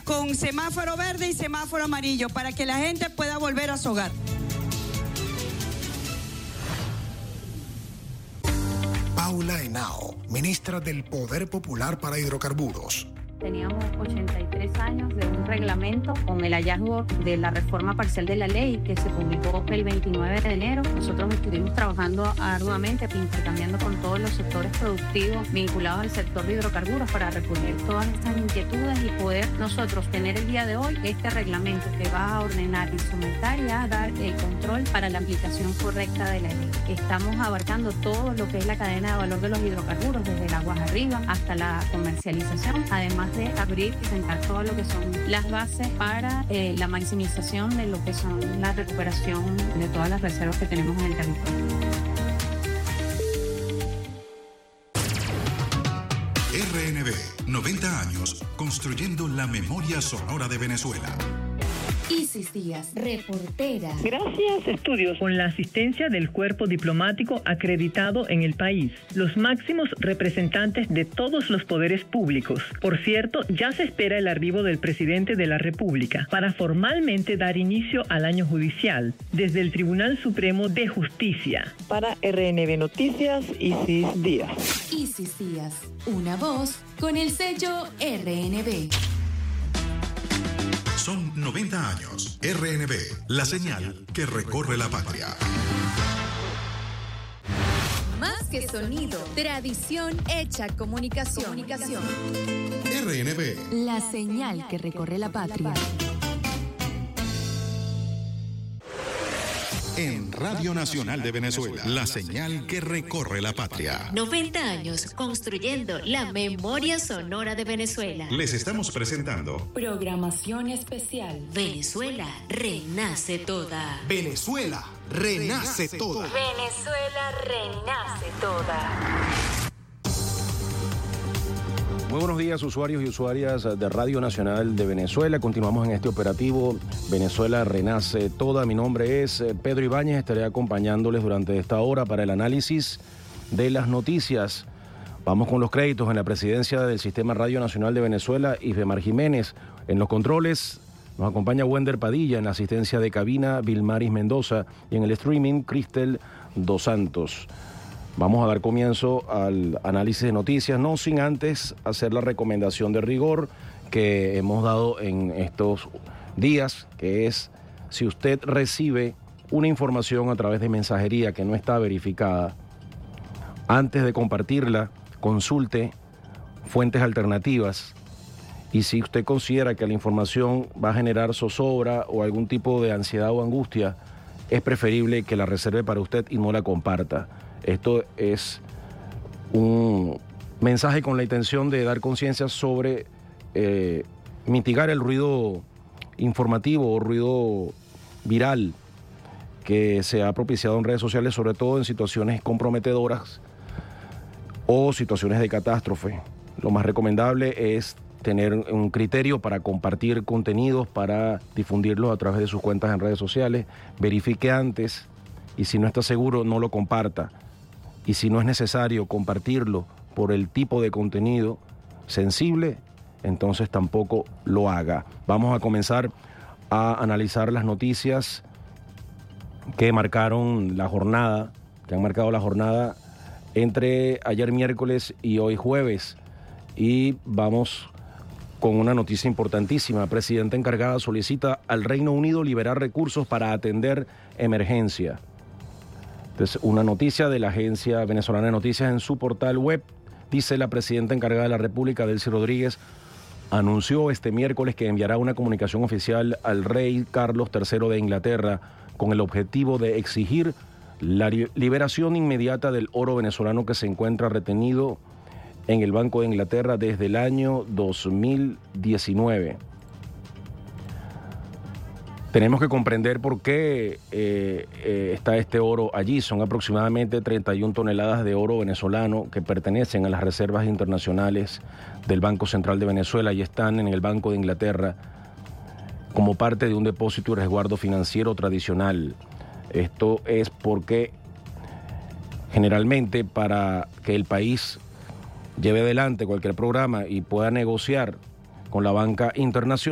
con semáforo verde y semáforo amarillo para que la gente pueda volver a su hogar. Paula Henao, ministra del Poder Popular para Hidrocarburos. Teníamos 83 años de un reglamento con el hallazgo de la reforma parcial de la ley que se publicó el 29 de enero. Nosotros estuvimos trabajando arduamente, intercambiando con todos los sectores productivos vinculados al sector de hidrocarburos para recoger todas estas inquietudes y poder nosotros tener el día de hoy este reglamento que va a ordenar, instrumentar y a dar el control para la aplicación correcta de la ley. Estamos abarcando todo lo que es la cadena de valor de los hidrocarburos, desde el aguas arriba hasta la comercialización, además de abrir y sentar todo lo que son las bases para la maximización de lo que son la recuperación de todas las reservas que tenemos en el territorio. RNB, 90 años construyendo la memoria sonora de Venezuela. Isis Díaz, reportera. Gracias, estudios con la asistencia del cuerpo diplomático acreditado en el país, los máximos representantes de todos los poderes públicos. Por cierto, ya se espera el arribo del presidente de la República para formalmente dar inicio al año judicial desde el Tribunal Supremo de Justicia. Para RNB Noticias, Isis Díaz. Isis Díaz, una voz con el sello RNB. Son 90 años. RNB, la señal que recorre la patria. Más que sonido, tradición hecha comunicación. RNB, la señal que recorre la patria. En Radio Nacional de Venezuela, la señal que recorre la patria. 90 años construyendo la memoria sonora de Venezuela. Les estamos presentando Programación especial. Venezuela renace toda. Venezuela renace toda. Venezuela renace toda. Muy buenos días, usuarios y usuarias de Radio Nacional de Venezuela. Continuamos en este operativo Venezuela Renace Toda. Mi nombre es Pedro Ibáñez. Estaré acompañándoles durante esta hora para el análisis de las noticias. Vamos con los créditos en la presidencia del Sistema Radio Nacional de Venezuela, Ifemar Jiménez. En los controles nos acompaña Wender Padilla, en la asistencia de cabina Vilmaris Mendoza y en el streaming Cristel Dos Santos. Vamos a dar comienzo al análisis de noticias, no sin antes hacer la recomendación de rigor que hemos dado en estos días, que es: si usted recibe una información a través de mensajería que no está verificada, antes de compartirla, consulte fuentes alternativas, y si usted considera que la información va a generar zozobra o algún tipo de ansiedad o angustia, es preferible que la reserve para usted y no la comparta. Esto es un mensaje con la intención de dar conciencia sobre mitigar el ruido informativo o ruido viral que se ha propiciado en redes sociales, sobre todo en situaciones comprometedoras o situaciones de catástrofe. Lo más recomendable es tener un criterio para compartir contenidos, para difundirlos a través de sus cuentas en redes sociales. Verifique antes, y si no está seguro, no lo comparta. Y si no es necesario compartirlo por el tipo de contenido sensible, entonces tampoco lo haga. Vamos a comenzar a analizar las noticias que marcaron la jornada, que han marcado la jornada entre ayer miércoles y hoy jueves. Y vamos con una noticia importantísima. Presidenta encargada solicita al Reino Unido liberar recursos para atender emergencia. Entonces, una noticia de la Agencia Venezolana de Noticias en su portal web. Dice: la presidenta encargada de la República, Delcy Rodríguez, anunció este miércoles que enviará una comunicación oficial al rey Carlos III de Inglaterra con el objetivo de exigir la liberación inmediata del oro venezolano que se encuentra retenido en el Banco de Inglaterra desde el año 2019. Tenemos que comprender por qué está este oro allí. Son aproximadamente 31 toneladas de oro venezolano que pertenecen a las reservas internacionales del Banco Central de Venezuela y están en el Banco de Inglaterra como parte de un depósito y resguardo financiero tradicional. Esto es porque generalmente, para que el país lleve adelante cualquier programa y pueda negociar con la banca internacional,